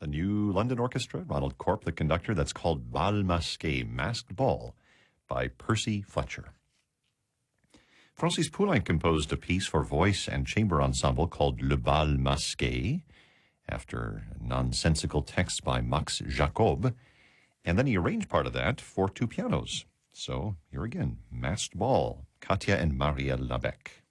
new London orchestra, Ronald Corp, the conductor, that's called Bal Masqué, Masked Ball, by Percy Fletcher. Francis Poulenc composed a piece for voice and chamber ensemble called Le Bal Masqué, after a nonsensical text by Max Jacob, and then he arranged part of that for two pianos. So here again, Masked Ball, Katja and Maria Labec.